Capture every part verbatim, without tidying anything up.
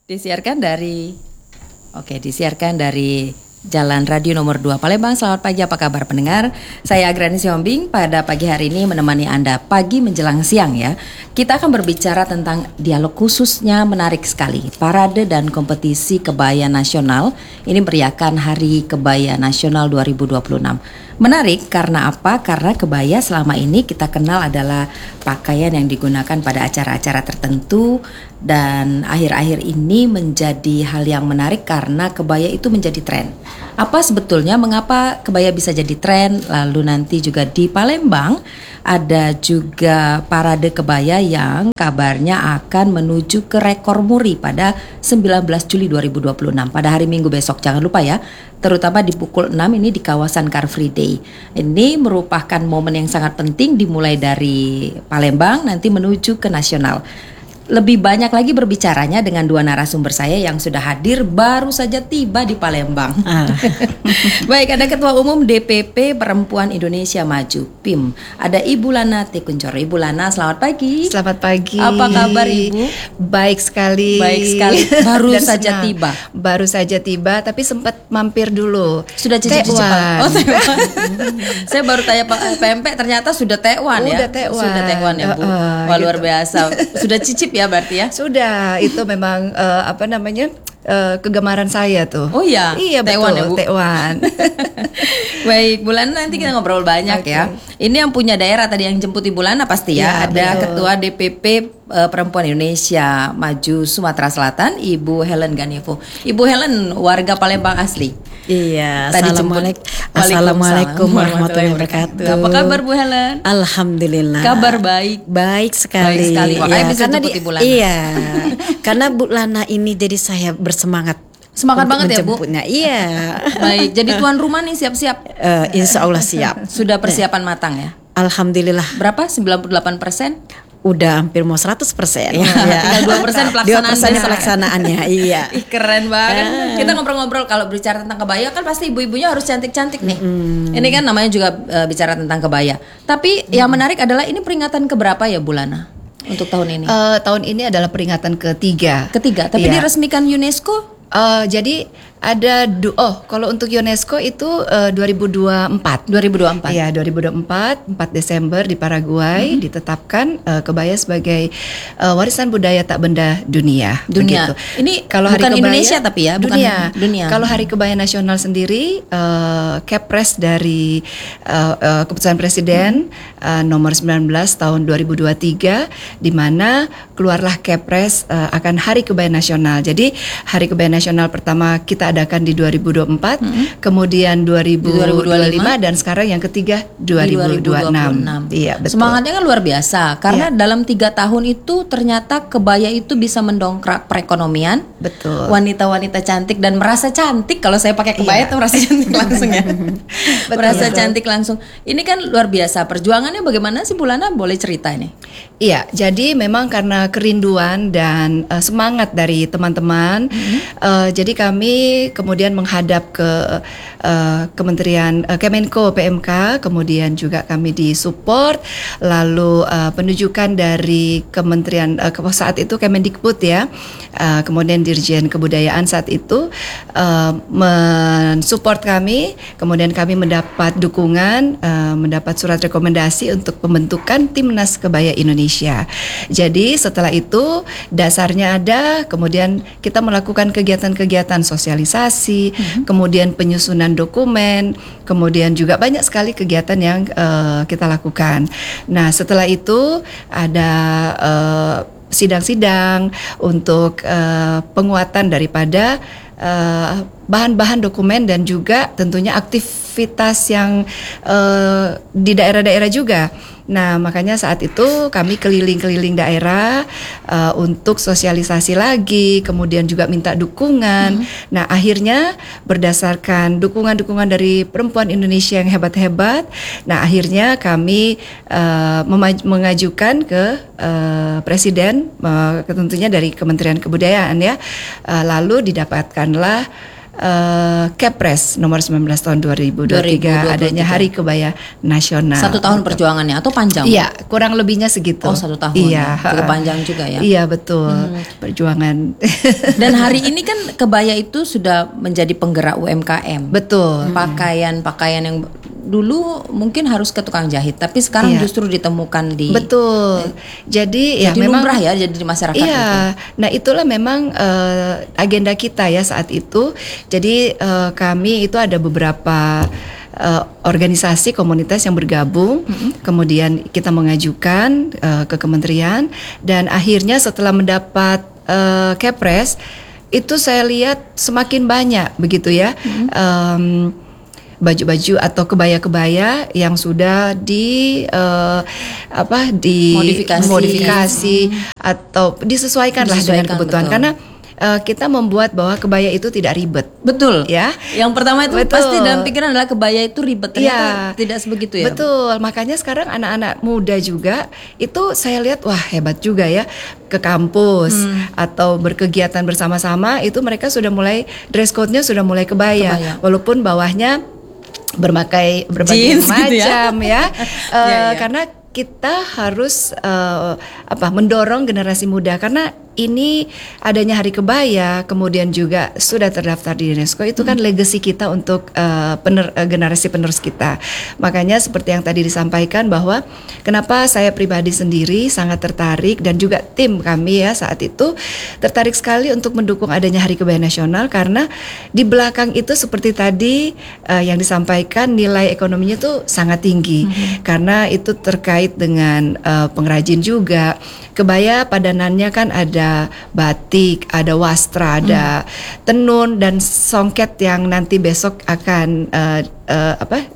Disiarkan dari Oke, disiarkan dari Jalan Radio nomor dua Palembang. Selamat pagi, apa kabar pendengar? Saya Agrani Siombing. Pada pagi hari ini menemani Anda pagi menjelang siang ya. Kita akan berbicara tentang dialog khususnya menarik sekali. Parade dan kompetisi kebaya nasional ini meriahkan Hari Kebaya Nasional dua ribu dua puluh enam. Menarik karena apa? Karena kebaya selama ini kita kenal adalah pakaian yang digunakan pada acara-acara tertentu, dan akhir-akhir ini menjadi hal yang menarik karena kebaya itu menjadi tren. Apa sebetulnya mengapa kebaya bisa jadi tren? Lalu nanti juga di Palembang ada juga parade kebaya yang kabarnya akan menuju ke rekor muri pada sembilan belas Juli dua ribu dua puluh enam pada hari Minggu besok. Jangan lupa ya, terutama di pukul enam ini di kawasan Car Free Day. Ini merupakan momen yang sangat penting dimulai dari Palembang nanti menuju ke nasional. Lebih banyak lagi berbicaranya dengan dua narasumber saya yang sudah hadir baru saja tiba di Palembang. Ah. Baik, ada Ketua Umum D P P Perempuan Indonesia Maju (P I M). Ada Ibu Lana T. Kuncoro. Ibu Lana, selamat pagi. Selamat pagi. Apa kabar Ibu? Baik sekali. Baik sekali. Baru saja senang. tiba. Baru saja tiba, tapi sempat mampir dulu. Sudah cicip-cicip. Oh, Taiwan. Saya baru tanya Pak P M P, ternyata sudah Taiwan ya. Sudah Taiwan. Sudah Taiwan ya Bu. Uh, uh, Wah, gitu. Luar biasa. Sudah cicip ya berarti ya? Sudah, itu memang uh, apa namanya uh, kegemaran saya tuh. Oh iya, iya Taiwan betul, ya Bu. Taiwan. Baik, Bulan nanti kita ngobrol banyak okay. ya. Ini yang punya daerah tadi yang jemput Ibu Lana pasti ya. ya Ada betul. Ketua D P P uh, Perempuan Indonesia Maju Sumatera Selatan, Ibu Helen Ganevo. Ibu Helen warga Palembang asli. Iya, tadi Assalamualaikum, Assalamualaikum warahmatullahi wabarakatuh. Apa kabar Bu Helen? Alhamdulillah. Kabar baik. Baik sekali. Baik sekali. Makanya ya, bisa karena jemput di, Ibu Lana. Iya. Karena Bu Lana ini jadi saya bersemangat. Semangat banget ya Bu. Iya. Baik. Jadi tuan rumah nih siap-siap. Uh, insya Allah siap. Sudah persiapan matang ya. Alhamdulillah. Berapa? sembilan puluh delapan persen? Udah hampir mau seratus persen. Ya, tinggal dua persen pelaksanaan. dua persen pelaksanaannya. Iya. Ih, keren banget. Ah. Kita ngobrol-ngobrol kalau bicara tentang kebaya kan pasti ibu-ibunya harus cantik-cantik nih. Mm. Ini kan namanya juga uh, bicara tentang kebaya. Tapi mm. yang menarik adalah ini peringatan keberapa ya Bu Lana untuk tahun ini? Uh, tahun ini adalah peringatan ketiga. Ketiga. Tapi yeah. diresmikan UNESCO? Uh, jadi ada du- oh kalau untuk UNESCO itu uh, dua ribu dua puluh empat. dua ribu dua puluh empat. Iya, dua ribu dua puluh empat, empat Desember di Paraguay mm-hmm. ditetapkan uh, kebaya sebagai uh, warisan budaya tak benda dunia. Dunia. Begitu. Ini kalau bukan hari kebaya, Indonesia tapi ya, bukan dunia. dunia. Kalau Hari Kebaya Nasional sendiri uh, Kepres dari uh, uh, Keputusan Presiden mm-hmm. uh, nomor sembilan belas tahun dua ribu dua puluh tiga di mana keluarlah Kepres uh, akan Hari Kebaya Nasional. Jadi Hari Kebaya Nasional pertama kita adakan di dua ribu dua puluh empat, mm-hmm. kemudian dua ribu dua puluh lima dan sekarang yang ketiga dua ribu dua puluh enam. Iya, betul. Semangatnya kan luar biasa karena ya. Dalam tiga tahun itu ternyata kebaya itu bisa mendongkrak perekonomian. Betul. Wanita-wanita cantik dan merasa cantik kalau saya pakai kebaya iya. tuh merasa cantik langsung ya. Betul, merasa betul. cantik langsung. Ini kan luar biasa. Perjuangannya bagaimana sih Bu Lana? Boleh cerita ini? Iya, jadi memang karena kerinduan dan uh, semangat dari teman-teman, mm-hmm. uh, jadi kami kemudian menghadap ke uh, Kementerian uh, Kemenko P M K, kemudian juga kami disupport, lalu uh, penunjukan dari Kementerian uh, saat itu Kemendikbud ya, uh, kemudian Dirjen Kebudayaan saat itu uh, mensupport kami, kemudian kami mendapat dukungan, uh, mendapat surat rekomendasi untuk pembentukan Timnas Kebaya Indonesia. Jadi setelah itu dasarnya ada, kemudian kita melakukan kegiatan-kegiatan sosialisasi, mm-hmm. kemudian penyusunan dokumen, kemudian juga banyak sekali kegiatan yang uh, kita lakukan. Nah, setelah itu ada uh, sidang-sidang untuk uh, penguatan daripada uh, bahan-bahan dokumen dan juga tentunya aktivitas yang uh, di daerah-daerah juga. Nah, makanya saat itu kami keliling-keliling daerah uh, untuk sosialisasi lagi, kemudian juga minta dukungan. Hmm. Nah, akhirnya berdasarkan dukungan-dukungan dari perempuan Indonesia yang hebat-hebat, nah akhirnya kami uh, memaj- mengajukan ke uh, Presiden, uh, tentunya dari Kementerian Kebudayaan ya. Uh, lalu didapatkanlah uh, Kepres nomor sembilan belas tahun dua ribu dua puluh tiga dua ribu dua puluh tiga. adanya Hari Kebaya Nasional. Satu tahun perjuangannya atau panjang? Iya, kurang lebihnya segitu. Oh, satu tahun. Iya, Cukup panjang juga ya. Iya, betul. Hmm. Perjuangan. Dan hari ini kan kebaya itu sudah menjadi penggerak U M K M. Betul. Pakaian-pakaian yang dulu mungkin harus ke tukang jahit, tapi sekarang Iya. justru ditemukan di. Betul. Jadi ya jadi memang lumrah ya jadi di masyarakat. Iya. Itu. Nah, itulah memang uh, agenda kita ya saat itu. Jadi uh, kami itu ada beberapa uh, organisasi komunitas yang bergabung, mm-hmm. kemudian kita mengajukan uh, ke kementerian dan akhirnya setelah mendapat uh, Kepres itu saya lihat semakin banyak begitu ya. Mm-hmm. Um, baju-baju atau kebaya-kebaya yang sudah di uh, apa di modifikasi, modifikasi atau disesuaikan lah dengan kebutuhan, betul. karena uh, kita membuat bahwa kebaya itu tidak ribet. Betul. Ya. Yang pertama itu Betul. pasti dalam pikiran adalah kebaya itu ribet. Ternyata Ya. tidak sebegitu ya. Betul. Makanya sekarang anak-anak muda juga itu saya lihat wah hebat juga ya, ke kampus hmm. atau berkegiatan bersama-sama itu mereka sudah mulai dress code-nya sudah mulai kebaya, kebaya. Walaupun bawahnya berbagai berbagai jeans macam gitu ya, ya. uh, ya, ya. Karena kita harus uh, apa mendorong generasi muda, karena ini adanya Hari Kebaya kemudian juga sudah terdaftar di UNESCO itu kan hmm. legacy kita untuk uh, pener, uh, generasi penerus kita. Makanya seperti yang tadi disampaikan bahwa kenapa saya pribadi sendiri sangat tertarik dan juga tim kami ya saat itu tertarik sekali untuk mendukung adanya Hari Kebaya Nasional, karena di belakang itu seperti tadi uh, yang disampaikan nilai ekonominya tuh sangat tinggi hmm. karena itu terkait dengan uh, pengrajin juga. Kebaya padanannya kan ada batik, ada wastra, ada hmm. tenun dan songket yang nanti besok akan uh, uh, apa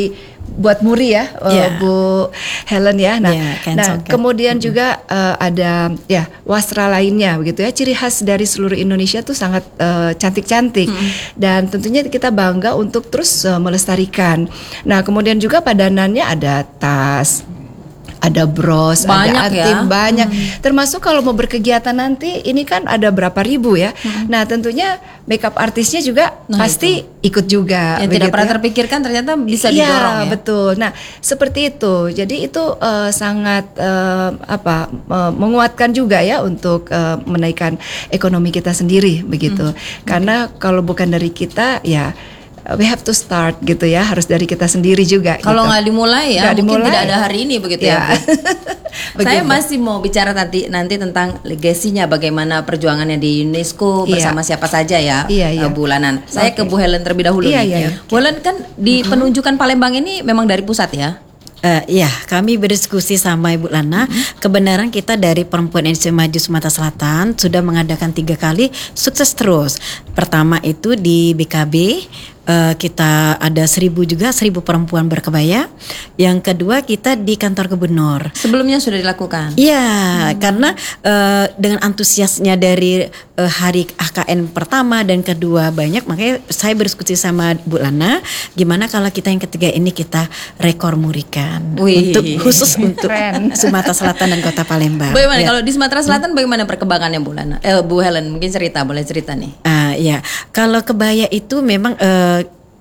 dibuat muri ya, yeah. uh, Bu Helen ya. Nah, yeah, nah songket. kemudian hmm. juga uh, ada ya wastra lainnya begitu ya. Ciri khas dari seluruh Indonesia tuh sangat uh, cantik-cantik hmm. dan tentunya kita bangga untuk terus uh, melestarikan. Nah, kemudian juga padanannya ada tas, ada bros, banyak ada antim, ya? banyak. Hmm. Termasuk kalau mau berkegiatan nanti, ini kan ada berapa ribu ya. Hmm. Nah, tentunya makeup artisnya juga nah, pasti itu. ikut juga. Yang tidak pernah terpikirkan ternyata bisa ya, didorong ya. Betul. Nah, seperti itu. Jadi itu uh, sangat uh, apa uh, menguatkan juga ya untuk uh, menaikkan ekonomi kita sendiri begitu. Hmm. Karena kalau bukan dari kita ya we have to start gitu ya, harus dari kita sendiri juga. Kalau nggak gitu. dimulai ya, Gak mungkin dimulai. tidak ada hari ini begitu ya. ya Saya masih mau bicara nanti nanti tentang legasinya, bagaimana perjuangannya di UNESCO iya. bersama siapa saja ya, iya, iya. Bu Lanan. Saya okay. ke Bu Helen terlebih dahulu iya, nih. Iya, iya. Bu Helen kan di mm-hmm. penunjukan Palembang ini memang dari pusat ya. Uh, ya, kami berdiskusi sama Ibu Lana. Mm-hmm. Kebenaran kita dari Perempuan Indonesia Maju Sumatera Selatan sudah mengadakan tiga kali, sukses terus. Pertama itu di B K B. Uh, kita ada seribu juga seribu perempuan berkebaya. Yang kedua kita di kantor gubernur. Sebelumnya sudah dilakukan. Iya, hmm. karena uh, dengan antusiasnya dari uh, hari H K N pertama dan kedua banyak, makanya saya berdiskusi sama Bu Lana, gimana kalau kita yang ketiga ini kita rekor murikan. Wih. Untuk khusus untuk Sumatera Selatan dan Kota Palembang. Bagaimana ya. kalau di Sumatera Selatan bagaimana perkembangannya Bu Lana? Eh, Bu Helen mungkin cerita, boleh cerita nih. Uh, ya, kalau kebaya itu memang uh,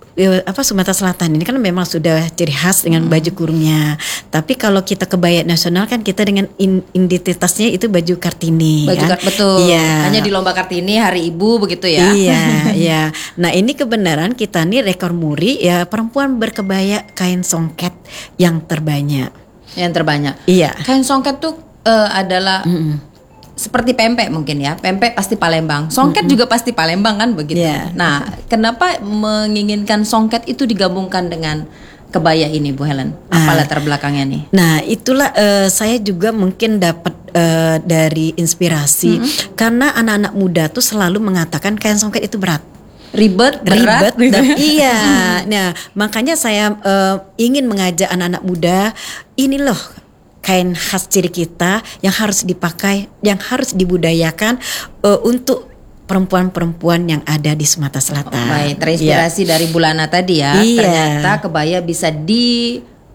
apa Sumatera Selatan ini kan memang sudah ciri khas dengan baju kurungnya. Tapi kalau kita kebaya nasional kan kita dengan in, identitasnya itu baju Kartini. Baju kan? Kart, betul. Iya. Hanya di lomba Kartini Hari Ibu begitu ya. Iya, iya. Nah, ini kebenaran kita nih rekor muri ya perempuan berkebaya kain songket yang terbanyak. Yang terbanyak. Iya. Kain songket tuh uh, adalah Mm-mm. seperti pempek mungkin ya, pempek pasti Palembang, songket mm-hmm. juga pasti Palembang kan begitu. Yeah. Nah, kenapa menginginkan songket itu digabungkan dengan kebaya ini, Bu Helen? Apa nah, latar belakangnya nih? Nah, itulah uh, saya juga mungkin dapat uh, dari inspirasi mm-hmm. karena anak-anak muda tuh selalu mengatakan kain songket itu berat. Ribet, berat, ribet dan iya. Nah, makanya saya uh, ingin mengajak anak-anak muda, ini loh kain khas ciri kita yang harus dipakai, yang harus dibudayakan uh, untuk perempuan-perempuan yang ada di Sumatera Selatan. Oh, baik, terinspirasi ya. dari Bu Lana tadi ya. Iya. Ternyata kebaya bisa di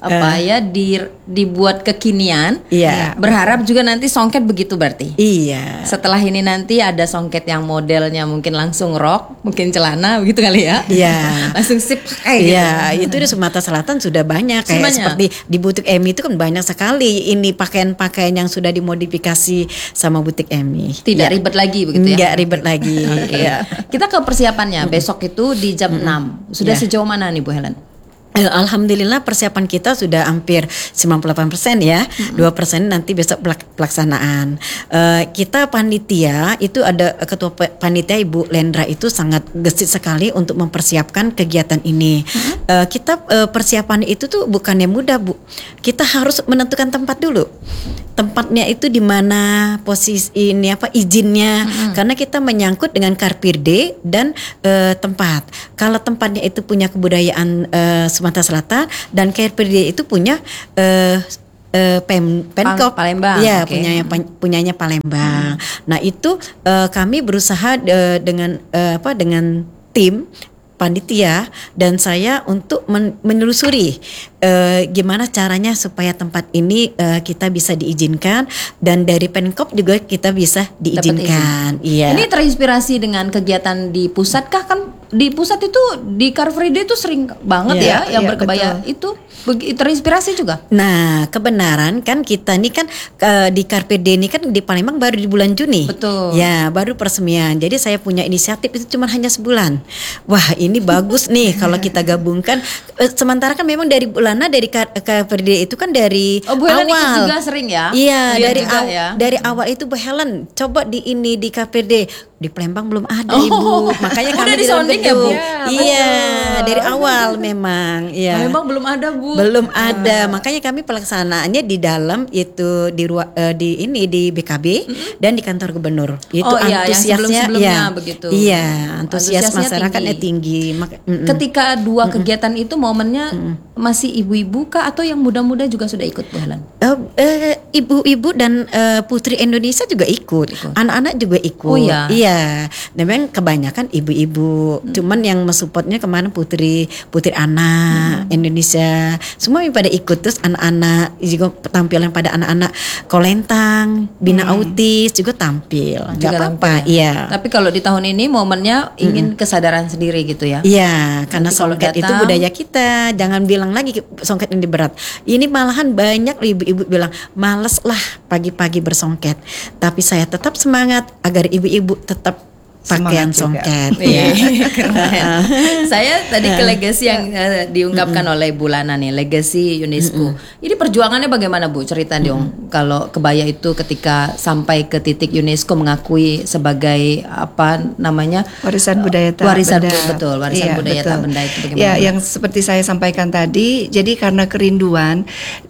apa ya di, dibuat kekinian. Iya. Berharap juga nanti songket begitu berarti. Iya. Setelah ini nanti ada songket yang modelnya mungkin langsung rok, mungkin celana begitu kali ya. Iya. Langsung sip kayak gitu. Iya, itu di Sumatera Selatan sudah banyak kayak Semuanya. seperti di butik Emi itu kan banyak sekali ini pakaian-pakaian yang sudah dimodifikasi sama butik Emi. Tidak Ya. ribet lagi begitu ya. Enggak ribet lagi. Oke. Ya. Kita ke persiapannya. Besok itu di jam enam. Sudah Ya. sejauh mana nih Bu Helen? Eh, Alhamdulillah persiapan kita sudah hampir sembilan puluh delapan persen ya. dua persen nanti besok pelak- pelaksanaan. Eh, kita panitia itu ada ketua pe- panitia Ibu Lendra itu sangat gesit sekali untuk mempersiapkan kegiatan ini. Eh, kita eh, persiapan itu tuh bukannya mudah, Bu. Kita harus menentukan tempat dulu. Tempatnya itu di mana, posisi ini apa izinnya, karena kita menyangkut dengan Karpirde dan eh, tempat. Kalau tempatnya itu punya kebudayaan eh, Sumatera Selatan dan Karpirde itu punya eh, eh, Pem, Penkop, Palembang, ya oke. punyanya punyanya Palembang. Nah itu eh, kami berusaha eh, dengan eh, apa dengan tim panitia dan saya untuk men- menelusuri eh, gimana caranya supaya tempat ini eh, kita bisa diizinkan dan dari Penkop juga kita bisa diizinkan. Iya. Ini terinspirasi dengan kegiatan di pusat kah? Kan di pusat itu di Car Free Day itu sering banget Iya, ya yang iya, berkebaya itu begi- terinspirasi juga. Nah, kebenaran kan kita ini kan eh, di Carpe Diem ini kan di Palembang baru di bulan Juni. Betul. Ya, baru peresmian. Jadi saya punya inisiatif itu cuma hanya sebulan. Wah, ini bagus nih kalau kita gabungkan. Eh, Sementara kan memang dari Bulana dari Car- Carpe Diem itu kan dari Oh, Bu Helen ikut awal. juga sering ya? Iya, Lihat dari juga aw- ya. dari awal itu Bu Helen coba di ini di Carpe Diem. Di Palembang belum ada Oh. Ibu. Makanya Udah kami di di dalam sounding ya, gedung. Bu? Iya, dari awal memang. Iya. Palembang belum ada Bu. Belum ada, makanya kami pelaksanaannya di dalam itu di ruang eh, di ini di B K B dan di kantor gubernur. Itu Oh iya, yang antusiasnya sebelum-sebelumnya ya, begitu. Iya, antusias Antusiasnya masyarakatnya tinggi. tinggi. Maka- mm-mm. Ketika dua kegiatan itu momennya masih ibu-ibu kah atau yang muda-muda juga sudah ikut Bu Helen? Eh, eh, ibu-ibu dan eh, putri Indonesia juga ikut, anak-anak juga ikut. Oh iya. Iya, memang kebanyakan ibu-ibu. Cuman yang mensupportnya kemarin putri putri anak Indonesia, semua yang pada ikut terus anak-anak juga tampilan pada anak-anak kolentang, bina autis juga tampil. Gak Juga apa-apa, tampil ya. iya. Tapi kalau di tahun ini momennya ingin kesadaran sendiri gitu ya. Iya, karena Nanti kalau songket itu datang- budaya kita. Jangan bilang lagi songket ini berat. Ini malahan banyak ibu-ibu bilang males lah pagi-pagi bersongket. Tapi saya tetap semangat agar ibu-ibu tetap pakaian Semangat juga. songket. Iya, Iya. keren. Saya tadi ke legacy yang eh, diungkapkan oleh Bu Lana nih, legacy UNESCO. Ini perjuangannya bagaimana Bu? Cerita dong. Kalau kebaya itu ketika sampai ke titik UNESCO mengakui sebagai apa namanya? Warisan budaya tak Warisan benda. bu- betul, warisan Iya, budaya tak betul. benda itu bagaimana? Ya, yang seperti saya sampaikan tadi, jadi karena kerinduan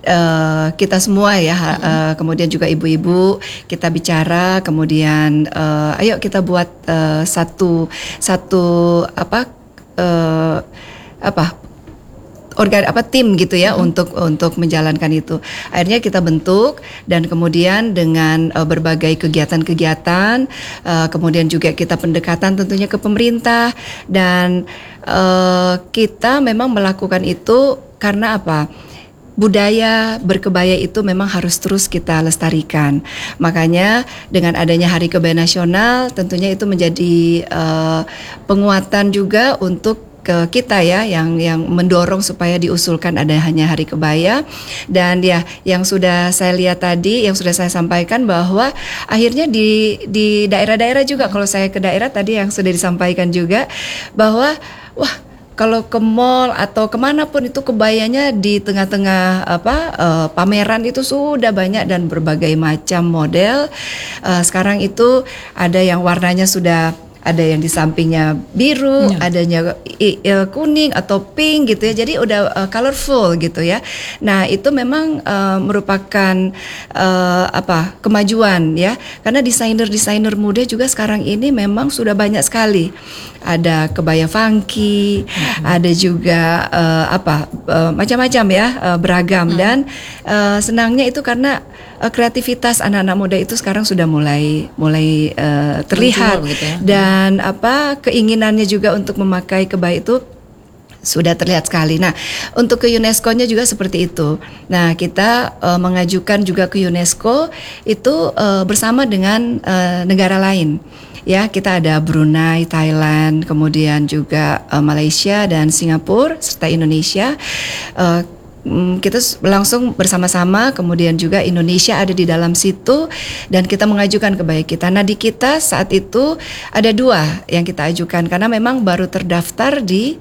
eh, kita semua ya, ha- eh, kemudian juga ibu-ibu kita bicara, kemudian eh, ayo kita buat eh, satu satu apa eh, apa organ apa tim gitu ya untuk untuk menjalankan itu. Akhirnya kita bentuk dan kemudian dengan uh, berbagai kegiatan-kegiatan, uh, kemudian juga kita pendekatan tentunya ke pemerintah dan uh, kita memang melakukan itu karena apa? Budaya berkebaya itu memang harus terus kita lestarikan. Makanya dengan adanya Hari Kebaya Nasional tentunya itu menjadi uh, penguatan juga untuk ke kita ya yang yang mendorong supaya diusulkan ada hanya Hari Kebaya. Dan ya yang sudah saya lihat tadi, yang sudah saya sampaikan bahwa akhirnya di di daerah-daerah juga, kalau saya ke daerah tadi yang sudah disampaikan juga bahwa wah, kalau ke mall atau kemanapun itu kebayanya di tengah-tengah apa eh, pameran itu sudah banyak dan berbagai macam model. Eh, sekarang itu ada yang warnanya sudah ada yang di sampingnya biru, Ya. adanya i- i- kuning atau pink gitu ya. Jadi udah uh, colorful gitu ya. Nah, itu memang uh, merupakan uh, apa? kemajuan ya. Karena desainer-desainer muda juga sekarang ini memang sudah banyak sekali. Ada kebaya funky, hmm. ada juga uh, apa? uh, macam-macam ya, uh, beragam hmm. dan uh, senangnya itu karena uh, kreativitas anak-anak muda itu sekarang sudah mulai mulai uh, terlihat Muncul gitu ya. dan apa keinginannya juga untuk memakai kebaya itu sudah terlihat sekali. Nah, untuk ke UNESCO-nya juga seperti itu. Nah, kita uh, mengajukan juga ke UNESCO itu uh, bersama dengan uh, negara lain. Ya, kita ada Brunei, Thailand, kemudian juga uh, Malaysia dan Singapura serta Indonesia. Uh, Kita langsung bersama-sama, kemudian juga Indonesia ada di dalam situ dan kita mengajukan kebaya kita. Nah, di kita saat itu ada dua yang kita ajukan karena memang baru terdaftar di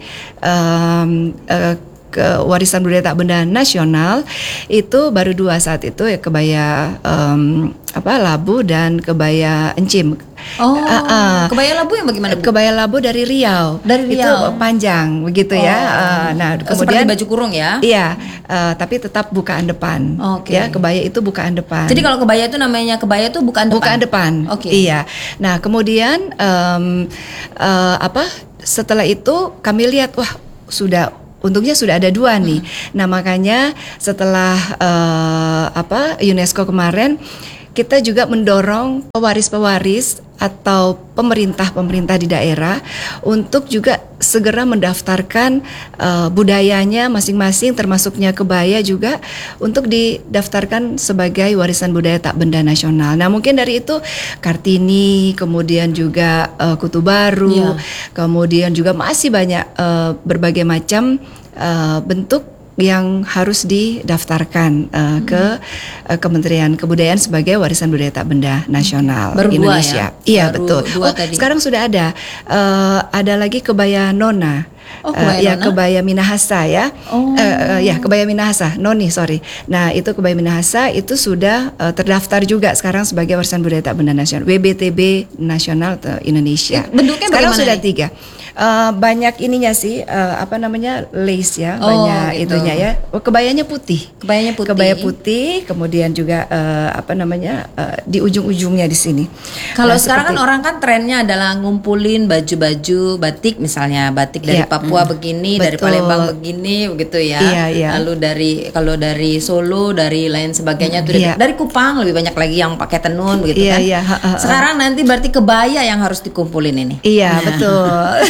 um, uh, ke warisan budaya tak benda nasional itu baru dua saat itu ya, kebaya um, apa labu dan kebaya encim. Oh, uh, uh, kebaya labu yang bagaimana, Bu? Kebaya labu dari Riau. Dari Riau. Itu panjang begitu oh. ya. Uh, nah, kemudian seperti baju kurung ya. Iya, uh, tapi tetap bukaan depan. Oke. Ya, kebaya itu bukaan depan. Jadi kalau kebaya itu namanya kebaya itu bukaan depan. Bukaan depan. Oke. Iya. Nah, kemudian um, uh, apa? Setelah itu kami lihat, wah, sudah untungnya sudah ada dua nih. Hmm. Nah, makanya setelah uh, apa UNESCO kemarin kita juga mendorong pewaris-pewaris atau pemerintah-pemerintah di daerah untuk juga segera mendaftarkan uh, budayanya masing-masing, termasuknya kebaya juga untuk didaftarkan sebagai warisan budaya tak benda nasional. Nah, mungkin dari itu Kartini, kemudian juga uh, Kutu Baru, yeah. kemudian juga masih banyak uh, berbagai macam uh, bentuk yang harus didaftarkan uh, hmm. ke uh, Kementerian Kebudayaan sebagai warisan budaya tak benda nasional Baru Indonesia. Dua ya? Iya, Baru betul. Dua oh, tadi. Sekarang sudah ada uh, ada lagi kebaya Nona. Oh, kebaya uh, ya Nona? kebaya Minahasa ya. Oh. Uh, uh, ya kebaya Minahasa, Noni sorry. Nah, itu kebaya Minahasa itu sudah uh, terdaftar juga sekarang sebagai warisan budaya tak benda nasional W B T B nasional Indonesia. Bentuknya sekarang bagaimana sudah nih? tiga. Uh, banyak ininya sih uh, apa namanya lace ya, oh, banyak gitu. itunya ya. Oh, kebayanya putih. Kebayanya putih. Kebaya putih, kemudian juga uh, apa namanya uh, di ujung-ujungnya di sini. Kalau Nah, sekarang seperti, kan orang kan trennya adalah ngumpulin baju-baju batik, misalnya batik dari ya, Papua mm, begini, dari betul. Palembang begini, begitu ya. Iya, iya. Lalu dari kalau dari Solo, dari lain sebagainya, tuh Iya. dari Kupang lebih banyak lagi yang pakai tenun, begitu Iya, kan. iya, ha, ha, ha. Sekarang nanti berarti kebaya yang harus dikumpulin ini. Iya, betul.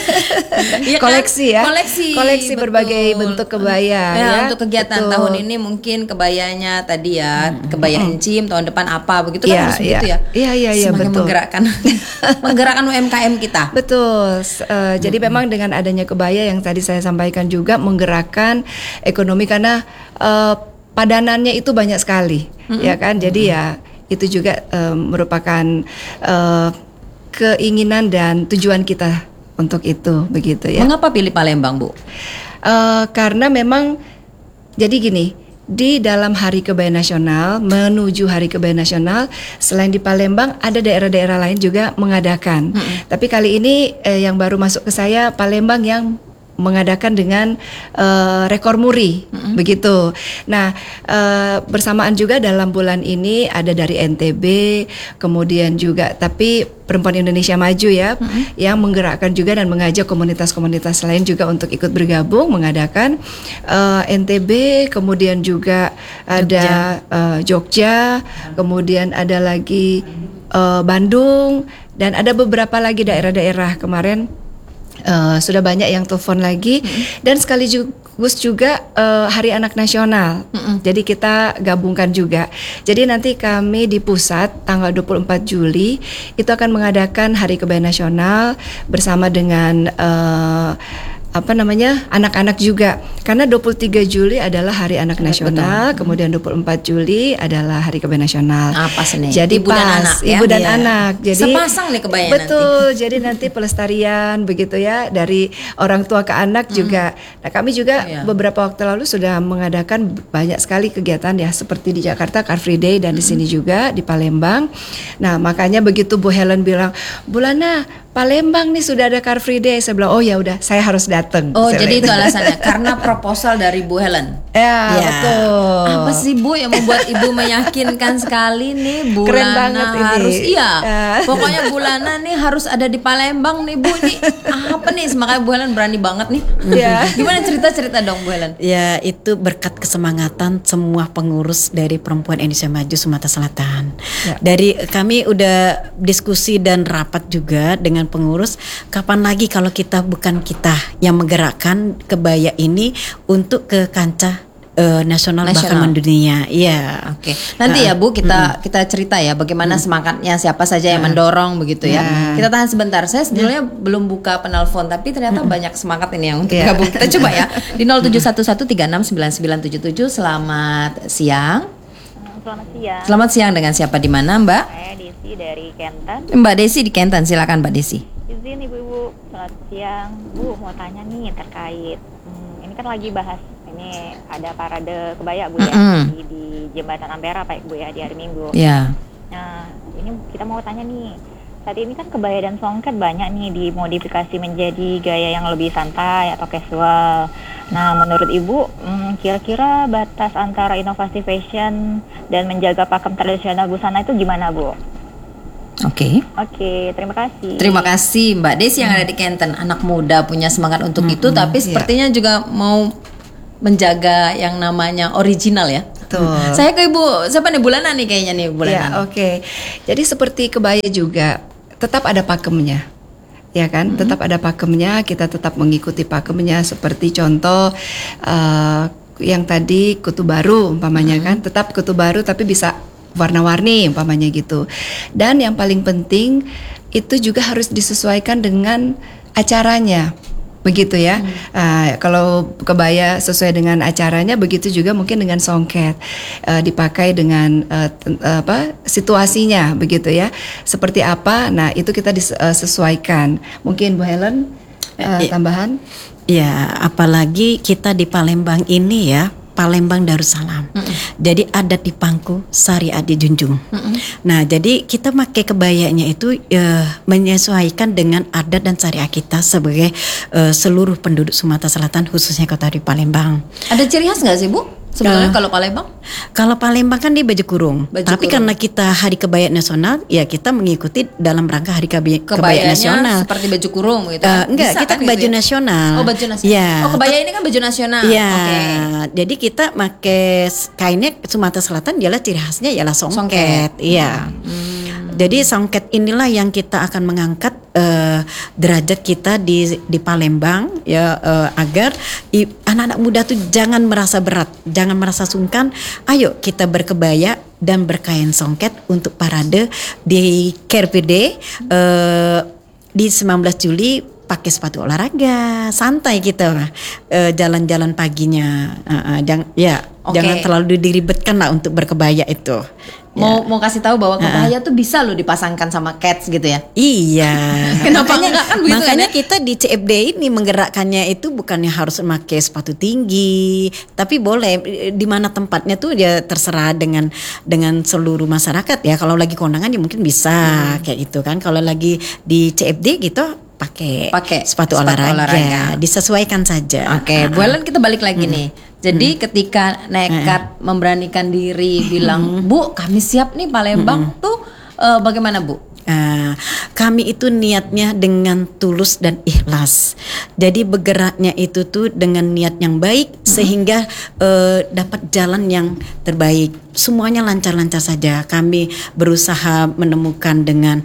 Iya kan? Koleksi ya. Koleksi, Koleksi betul. berbagai bentuk kebaya Ya, ya. untuk kegiatan betul. tahun ini mungkin kebayanya tadi ya, kebaya encim, tahun depan apa, begitu kan Iya, harus iya. begitu ya. Iya, iya, iya, Semakin betul. menggerakkan menggerakkan U M K M kita. Betul. Uh, jadi memang dengan adanya kebaya yang tadi saya sampaikan juga menggerakkan ekonomi karena uh, padanannya itu banyak sekali, mm-hmm. ya kan. Jadi mm-hmm. ya itu juga uh, merupakan uh, keinginan dan tujuan kita untuk itu, begitu ya. Mengapa pilih Palembang, Bu? Uh, karena memang jadi gini. Di dalam Hari Kebaya Nasional, menuju Hari Kebaya Nasional, selain di Palembang ada daerah-daerah lain juga mengadakan. Mm-hmm. Tapi kali ini eh, yang baru masuk ke saya Palembang yang mengadakan dengan uh, rekor muri, mm-hmm. begitu. Nah, uh, bersamaan juga dalam bulan ini ada dari N T B, kemudian juga tapi Perempuan Indonesia Maju ya, mm-hmm. yang menggerakkan juga dan mengajak komunitas-komunitas lain juga untuk ikut bergabung mengadakan uh, N T B, kemudian juga ada Jogja, uh, Jogja kemudian ada lagi uh, Bandung dan ada beberapa lagi daerah-daerah kemarin. Uh, sudah banyak yang telepon lagi, mm-hmm. dan sekaligus juga uh, Hari Anak Nasional. Mm-hmm. Jadi kita gabungkan juga. Jadi nanti kami di pusat tanggal dua puluh empat Juli itu akan mengadakan Hari Kebaya Nasional bersama dengan uh, apa namanya anak-anak juga, karena dua puluh tiga Juli adalah Hari Anak Nasional, betul. Kemudian dua puluh empat Juli adalah Hari Kebaya Nasional. Apa sih nih? Jadi Ibu pas, dan anak, ya? Ibu dan Iya. anak. Jadi sepasang nih kebaya betul. nanti. Jadi nanti pelestarian begitu ya dari orang tua ke anak hmm. juga. Nah kami juga iya. beberapa waktu lalu sudah mengadakan banyak sekali kegiatan ya, seperti di Jakarta Car Free Day dan hmm. di sini juga di Palembang. Nah makanya begitu Bu Helen bilang, Bu Lana, Palembang nih sudah ada Car Free Day. Saya bilang, oh ya udah, saya harus datang. Oh, saya jadi lihat. itu alasannya karena proposal dari Bu Helen. Ya, Ya. betul. Apa sih Bu yang membuat Ibu meyakinkan sekali nih Bu Keren Lana banget ini. harus iya. Ya. Pokoknya Bu Lana nih harus ada di Palembang nih Bu nih. Apa nih makanya Bu Helen berani banget nih. Ya. Gimana cerita-cerita dong Bu Helen? Ya, itu berkat kesemangatan semua pengurus dari Perempuan Indonesia Maju Sumatera Selatan. Ya. Dari kami udah diskusi dan rapat juga dengan pengurus, kapan lagi kalau kita bukan kita yang menggerakkan kebaya ini untuk ke kancah eh, nasional, Nasional. bahkan mendunia. Iya. Oke, nanti ya Bu kita kita cerita ya bagaimana semangatnya siapa saja yang mendorong begitu ya. Ya. Kita tahan sebentar. Saya sebetulnya belum buka penelpon tapi ternyata banyak semangat ini yang untuk Ya. gabung. Kita coba ya di nol tujuh satu satu tiga enam sembilan sembilan tujuh tujuh. Selamat siang. Selamat siang, Selamat siang dengan siapa di mana Mbak? saya Desi dari Kenten. Mbak Desi di Kenten, silakan Mbak Desi. Izin ibu-ibu, selamat siang. Bu, mau tanya nih terkait, hmm, ini kan lagi bahas, ini ada parade kebaya Bu ya, Mm-mm. di, di Jembatan Ampera Pak Bu ya, di hari Minggu. Ya. Nah, ini kita mau tanya nih, saat ini kan kebaya dan songket banyak nih dimodifikasi menjadi gaya yang lebih santai atau casual. Nah, menurut Ibu, hmm, kira-kira batas antara inovasi fashion dan menjaga pakem tradisional busana itu gimana Bu? Oke. Oke, terima kasih. Terima kasih Mbak Desi yang ada di Kenten. Anak muda punya semangat untuk itu tapi sepertinya juga mau menjaga yang namanya original ya. Betul. Saya ke Ibu, siapa nih Bulana nih kayaknya nih Bulana. Ya, oke. Jadi seperti kebaya juga tetap ada pakemnya. Ya kan? Tetap ada pakemnya, kita tetap mengikuti pakemnya seperti contoh eh, yang tadi kutu baru umpamanya kan, tetap kutu baru tapi bisa warna-warni umpamanya gitu. Dan yang paling penting itu juga harus disesuaikan dengan acaranya. Begitu ya. Ah, kalau kebaya sesuai dengan acaranya, begitu juga mungkin dengan songket. Eh, dipakai dengan eh, ten- eh, apa situasinya begitu ya. Seperti apa? Nah, itu kita disesuaikan. Mungkin Bu Helen eh, Eh, tambahan? Ya, apalagi kita di Palembang ini ya, Palembang Darussalam. Jadi adat dipangku, syariat dijunjung. Nah, jadi kita pakai kebayanya itu eh, menyesuaikan dengan adat dan syariat kita sebagai eh, seluruh penduduk Sumatera Selatan, khususnya kota di Palembang. Ada ciri khas nggak sih Bu? Sebenarnya kalau Palembang? Kalau Palembang kan di baju kurung, Baju tapi kurung. karena kita Hari Kebaya Nasional, ya kita mengikuti dalam rangka Hari Kebaya, Kebaya Kebayanya Nasional. seperti baju kurung gitu. Eh, enggak, Bisa kita kan baju gitu ya? nasional. Oh, baju nasional. Ya. Oh, kebaya ini kan baju nasional. Iya, Oke. jadi kita pakai kainnya Sumatera Selatan ialah ciri khasnya ialah songket. Songket. Iya. Hmm. Jadi songket inilah yang kita akan mengangkat eh, derajat kita di di Palembang ya eh, agar i- anak-anak muda tuh jangan merasa berat, jangan merasa sungkan. Ayo kita berkebaya dan berkain songket untuk parade di K R P D eh, di sembilan belas Juli. Pakai sepatu olahraga, santai kita eh, jalan-jalan paginya, Eh, eh, jangan ya Oke. jangan terlalu diribetkan lah untuk berkebaya itu. Mau Ya. mau kasih tahu bahwa kebaya tuh bisa loh dipasangkan sama cats gitu ya. Iya. Kenapa makanya enggak kan begitu makanya kan ya? kita di C F D ini menggerakkannya itu bukannya harus pakai sepatu tinggi, tapi boleh di mana tempatnya tuh ya terserah dengan dengan seluruh masyarakat ya. Kalau lagi kondangan ya mungkin bisa kayak gitu kan. Kalau lagi di C F D gitu pakai Pakai sepatu, sepatu olahraga. olahraga. Disesuaikan saja. Oke, Bu Helen kita balik lagi nih. Jadi ketika nekat memberanikan diri bilang, "Bu, kami siap nih Palembang." Tuh eh, bagaimana, Bu? Ah, kami itu niatnya dengan tulus dan ikhlas. Jadi bergeraknya itu tuh dengan niat yang baik sehingga eh, dapat jalan yang terbaik. Semuanya lancar-lancar saja. Kami berusaha menemukan dengan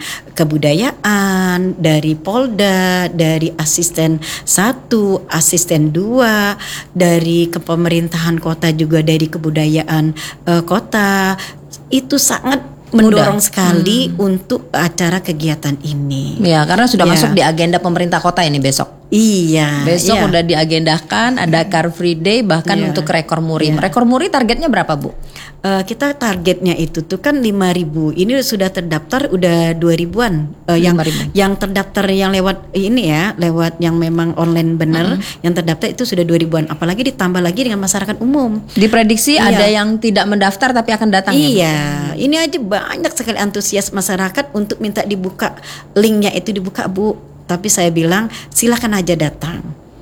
kebudayaan dari Polda, dari asisten satu, asisten dua, dari kepemerintahan kota juga dari kebudayaan eh, kota. Itu sangat mendorong sekali untuk acara kegiatan ini. Ya, karena sudah Ya. masuk di agenda pemerintah kota ini besok. Iya. Besok iya. udah diagendakan ada Car Free Day bahkan Iya. untuk rekor muri. Iya. Rekor muri targetnya berapa, Bu? Eh, kita targetnya itu tuh kan lima ribu. Ini sudah terdaftar udah dua ribuan. Eh, yang lima ribu. yang terdaftar yang lewat ini ya, lewat yang memang online bener, yang terdaftar itu sudah dua ribuan. Apalagi ditambah lagi dengan masyarakat umum. Diprediksi Iya. ada yang tidak mendaftar tapi akan datang ya, Bu? Iya, ini aja banyak sekali antusias masyarakat untuk minta dibuka linknya itu dibuka Bu. Tapi saya bilang silakan aja datang.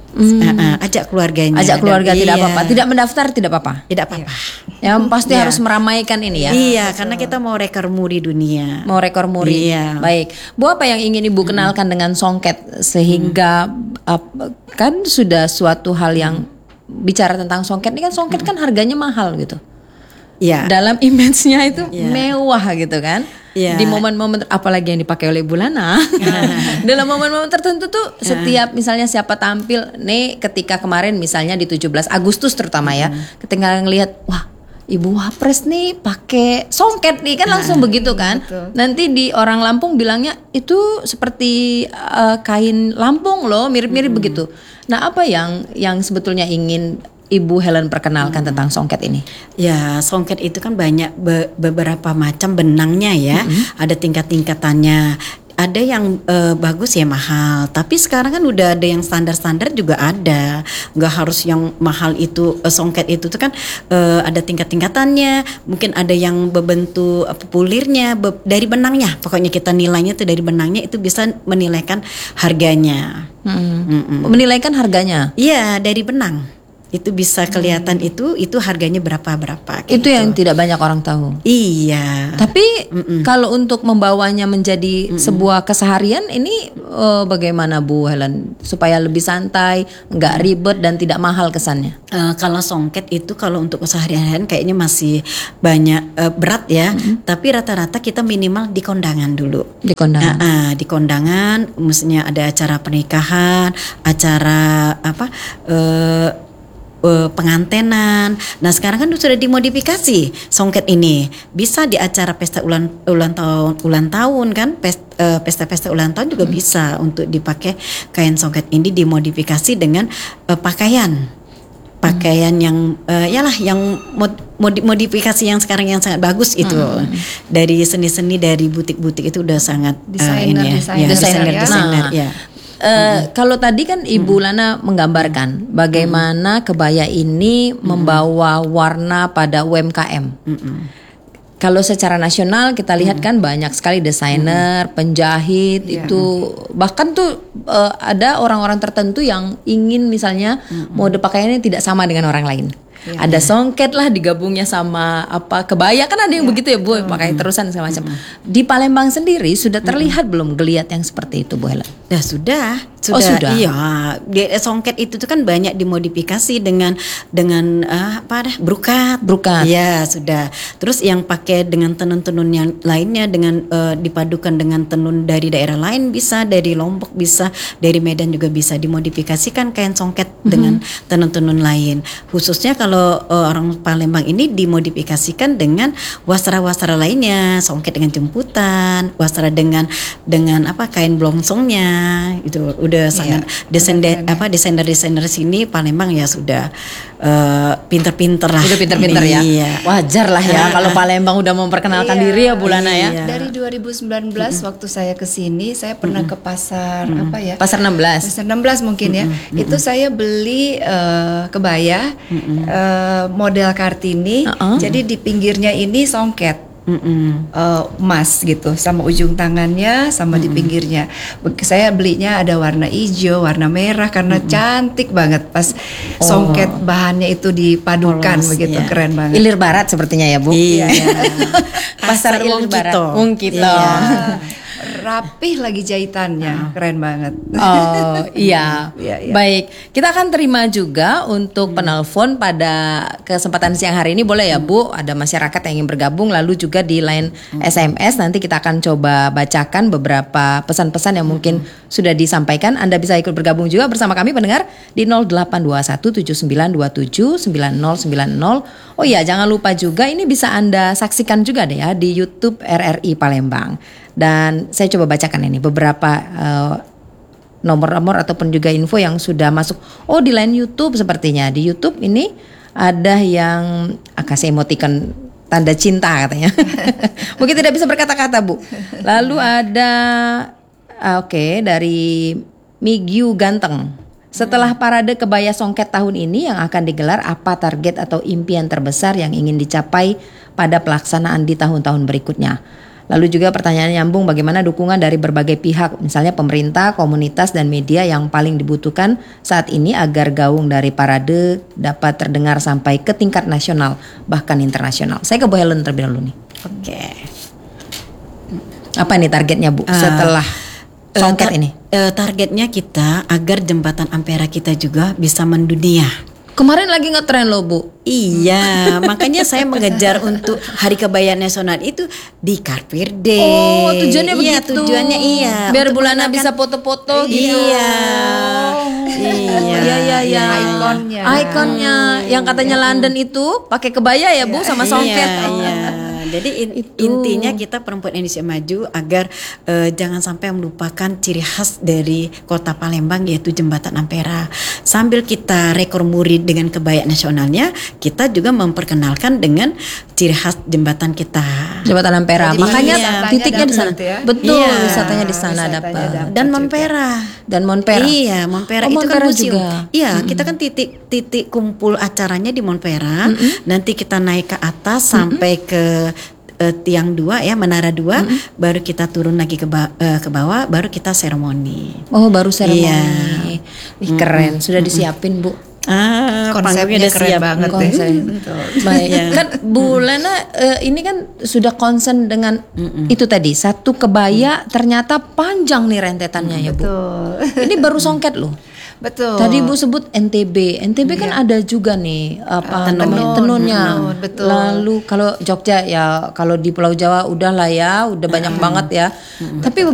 Hmm. Uh, uh, ajak keluarganya. Ajak keluarga Dan, tidak iya. apa-apa. Tidak mendaftar tidak apa-apa. Tidak apa-apa. Yang pasti Iya. harus meramaikan ini ya. Iya, karena kita mau rekor muri dunia. Mau rekor muri. Iya. Baik. Bu, apa yang ingin Ibu kenalkan dengan songket sehingga ap- kan sudah suatu hal yang bicara tentang songket ini kan songket kan harganya mahal gitu. Iya. Dalam image-nya itu Iya. mewah gitu kan. Iya. Di momen-momen apalagi yang dipakai oleh Bulana. Dalam momen-momen tertentu tuh setiap misalnya siapa tampil nih ketika kemarin misalnya di tujuh belas Agustus terutama ya. Ketika ngelihat wah Ibu Wapres nih pakai songket nih kan langsung begitu kan. betul. Nanti di orang Lampung bilangnya itu seperti uh, kain Lampung loh, mirip-mirip begitu. Nah, apa yang yang sebetulnya ingin Ibu Helen perkenalkan tentang songket ini? Ya, songket itu kan banyak be- beberapa macam benangnya ya. Ada tingkat-tingkatannya. Ada yang eh, bagus ya mahal. Tapi sekarang kan udah ada yang standar-standar juga ada. Nggak harus yang mahal itu eh, songket itu tuh kan eh, ada tingkat-tingkatannya. Mungkin ada yang berbentuk apa, pulirnya be- dari benangnya. Pokoknya kita nilainya tuh dari benangnya itu bisa menilaikan harganya. Hmm. Mm-mm. Menilaikan harganya. Iya, dari benang. Itu bisa kelihatan itu itu harganya berapa berapa. kayak Itu gitu. yang tidak banyak orang tahu. Iya. Tapi kalau untuk membawanya menjadi sebuah keseharian ini eh, bagaimana Bu Helen supaya lebih santai, nggak ribet dan tidak mahal kesannya? Eh, kalau songket itu kalau untuk keseharian kayaknya masih banyak eh, berat ya. Tapi rata-rata kita minimal di kondangan dulu. Di kondangan. Ah, ah, di kondangan, maksudnya ada acara pernikahan, acara apa? Eh, eh, pengantenan. Nah sekarang kan sudah dimodifikasi songket ini bisa di acara pesta ulang ulang tahun ulang tahun kan pesta, eh, pesta-pesta ulang tahun juga bisa untuk dipakai kain songket ini dimodifikasi dengan eh, pakaian pakaian yang eh, yalah yang mod, modi- modifikasi yang sekarang yang sangat bagus itu dari seni-seni dari butik-butik itu udah sangat eh, Desainer, ini ya, desainer, ya, desainer, desainer, ya. desainer, Nah, ya. Eh, kalau tadi kan Ibu Lana menggambarkan bagaimana kebaya ini membawa warna pada U M K M. Kalau secara nasional kita lihat kan banyak sekali desainer, penjahit Iya. itu bahkan tuh eh, ada orang-orang tertentu yang ingin misalnya mode pakaiannya tidak sama dengan orang lain. Ada songket lah digabungnya sama apa kebaya kan ada yang begitu ya Bu, pakai terusan segala macam. Di Palembang sendiri sudah terlihat belum geliat yang seperti itu Bu Helen? Ya sudah, sudah. Oh, sudah. Iya, di, songket itu tuh kan banyak dimodifikasi dengan dengan uh, apa dah? Brokat. Brokat. Iya, sudah. Terus yang pakai dengan tenun-tenun yang lainnya dengan uh, dipadukan dengan tenun dari daerah lain bisa, dari Lombok bisa, dari Medan juga bisa dimodifikasikan kain songket dengan tenun-tenun lain. Khususnya kalau uh, orang Palembang ini dimodifikasikan dengan wasra-wasra lainnya, songket dengan jemputan, wasra dengan dengan apa kain blongsongnya. Itu udah sangat desainer apa desainer desainer sini Palembang ya sudah uh, pinter-pinter lah. Udah pinter-pinter ya. Iya. Wajar lah ya kalau Palembang udah memperkenalkan Iya. diri ya Bu Lana ya. Iya. Dari dua ribu sembilan belas waktu saya ke sini, saya pernah ke pasar apa ya? Pasar enam belas. Pasar enam belas mungkin ya. Itu saya beli eh, kebaya eh, model Kartini. Uh-uh. Jadi di pinggirnya ini songket. Mm-mm. eh, emas gitu sama ujung tangannya sama di pinggirnya. Be- Saya belinya ada warna hijau, warna merah karena cantik banget pas songket bahannya itu dipadukan Polos, begitu iya. keren banget. Ilir Barat sepertinya ya Bu. Iya. Pasar Pasar Ilir Wong Barat. Kito. Wong Kito. Iya. Rapih lagi jahitannya, keren banget. Oh iya. Iya, iya. Baik, kita akan terima juga untuk penelpon pada kesempatan siang hari ini boleh ya Bu. Ada masyarakat yang ingin bergabung lalu juga di line S M S nanti kita akan coba bacakan beberapa pesan-pesan yang mungkin sudah disampaikan. Anda bisa ikut bergabung juga bersama kami pendengar di nol delapan dua satu tujuh sembilan dua tujuh sembilan nol sembilan nol. Oh iya, jangan lupa juga ini bisa Anda saksikan juga deh ya di YouTube R R I Palembang. Dan saya coba bacakan ini beberapa uh, nomor-nomor ataupun juga info yang sudah masuk. Oh di line YouTube sepertinya. Di YouTube ini ada yang ah, kasih emoticon tanda cinta katanya. Mungkin tidak bisa berkata-kata Bu. Lalu ada ah, oke okay, dari Migyu Ganteng. Setelah parade kebaya songket tahun ini yang akan digelar, apa target atau impian terbesar yang ingin dicapai pada pelaksanaan di tahun-tahun berikutnya? Lalu juga pertanyaan nyambung, bagaimana dukungan dari berbagai pihak, misalnya pemerintah, komunitas dan media yang paling dibutuhkan saat ini agar gaung dari parade dapat terdengar sampai ke tingkat nasional bahkan internasional. Saya ke Bu Helen terlebih dahulu nih. Oke. Apa nih targetnya Bu setelah Eh, songket tar- ini? eh, targetnya kita agar jembatan Ampera kita juga bisa mendunia. Kemarin lagi ngetren loh Bu. Iya, makanya saya mengejar untuk Hari Kebaya Nasional itu di Car Free Day. Oh, tujuannya Iya, begitu. tujuannya iya. Biar Untuk Bu Lana mengenalkan- bisa foto-foto gitu. Iya. Iya, Iya, iya, iya. Ikonnya. Ikonnya yang katanya London itu pakai kebaya ya Bu sama songket. Iya, iya. Jadi in- Itu. intinya kita perempuan Indonesia maju agar eh, jangan sampai melupakan ciri khas dari Kota Palembang yaitu Jembatan Ampera. Sambil kita rekor muri dengan kebaya nasionalnya, kita juga memperkenalkan dengan ciri khas jembatan kita. Jembatan Ampera. Jadi Makanya wisatanya titiknya di sana. dapet ya. Betul, Iya. wisatanya di sana Wisatanya dapat. dapet. Dan juga. Montpera. Dan Montpera. Iya, Montpera Oh, itu Montpera kan museum. juga. Iya, kita kan titik-titik kumpul acaranya di Montpera. Nanti kita naik ke atas sampai ke eh, tiang dua ya, menara dua, baru kita turun lagi ke, ba- eh, ke bawah, baru kita seremoni. Oh, baru seremoni. Iya. Ih, keren. Sudah disiapin Bu. Ah, Konsepnya panggungnya udah keren siap. banget Konsep. deh. Baik. Kan Bu Lena eh, ini kan sudah concern dengan itu tadi. Satu kebaya ternyata panjang nih rentetannya ya Bu. Betul. Ini baru songket loh. Betul. Tadi Bu sebut N T B. N T B kan ada juga nih apa Tenun. namanya, tenunnya. Tenun, betul. Lalu kalau Jogja ya, kalau di Pulau Jawa udah lah ya, udah banyak banget ya. Tapi